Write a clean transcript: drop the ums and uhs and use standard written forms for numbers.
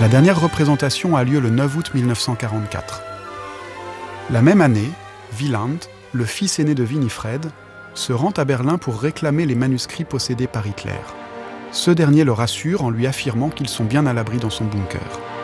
La dernière représentation a lieu le 9 août 1944. La même année, Wieland, le fils aîné de Winifred, se rend à Berlin pour réclamer les manuscrits possédés par Hitler. Ce dernier le rassure en lui affirmant qu'ils sont bien à l'abri dans son bunker.